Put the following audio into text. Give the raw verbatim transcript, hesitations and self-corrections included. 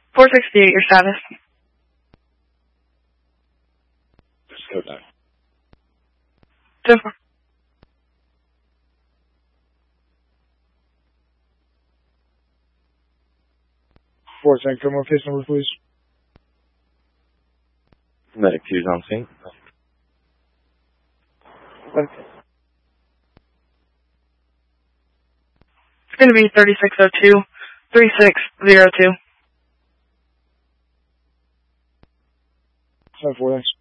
four sixty-eight, your status. Just go back. ten four. four ten, come on, case number, please. Medic two's on scene. Okay. It's going to be thirty-six oh two, three six zero two. ten four, thanks.